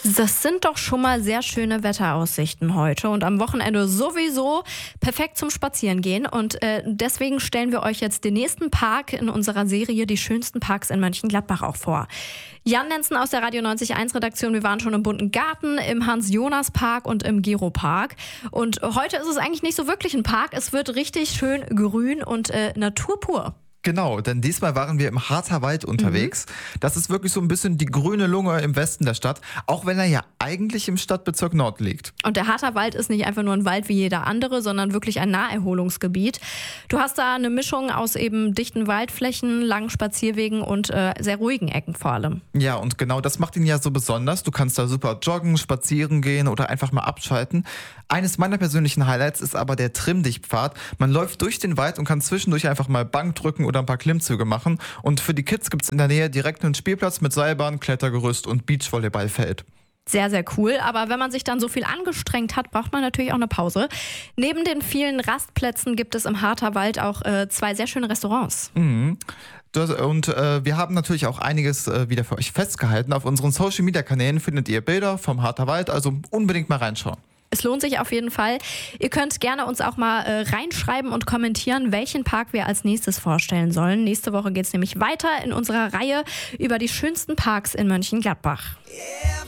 Das sind doch schon mal sehr schöne Wetteraussichten heute und am Wochenende sowieso perfekt zum Spazierengehen. Und deswegen stellen wir euch jetzt den nächsten Park in unserer Serie Die schönsten Parks in Mönchengladbach auch vor. Jan Nenzen aus der Radio 90.1 Redaktion. Wir waren schon im Bunten Garten, im Hans-Jonas-Park und im Gero-Park. Und heute ist es eigentlich nicht so wirklich ein Park. Es wird richtig schön grün und Natur pur. Genau, denn diesmal waren wir im Harter Wald unterwegs. Das ist wirklich so ein bisschen die grüne Lunge im Westen der Stadt, auch wenn er ja eigentlich im Stadtbezirk Nord liegt. Und der Harter Wald ist nicht einfach nur ein Wald wie jeder andere, sondern wirklich ein Naherholungsgebiet. Du hast da eine Mischung aus eben dichten Waldflächen, langen Spazierwegen und sehr ruhigen Ecken vor allem. Ja, und genau das macht ihn ja so besonders. Du kannst da super joggen, spazieren gehen oder einfach mal abschalten. Eines meiner persönlichen Highlights ist aber der Trimm-Dich-Pfad. Man läuft durch den Wald und kann zwischendurch einfach mal Bank drücken oder ein paar Klimmzüge machen. Und für die Kids gibt es in der Nähe direkt einen Spielplatz mit Seilbahn, Klettergerüst und Beachvolleyballfeld. Sehr, sehr cool. Aber wenn man sich dann so viel angestrengt hat, braucht man natürlich auch eine Pause. Neben den vielen Rastplätzen gibt es im Harter Wald auch zwei sehr schöne Restaurants. Und wir haben natürlich auch einiges wieder für euch festgehalten. Auf unseren Social-Media-Kanälen findet ihr Bilder vom Harter Wald, also unbedingt mal reinschauen. Es lohnt sich auf jeden Fall. Ihr könnt gerne uns auch mal reinschreiben und kommentieren, welchen Park wir als nächstes vorstellen sollen. Nächste Woche geht es nämlich weiter in unserer Reihe über die schönsten Parks in Mönchengladbach.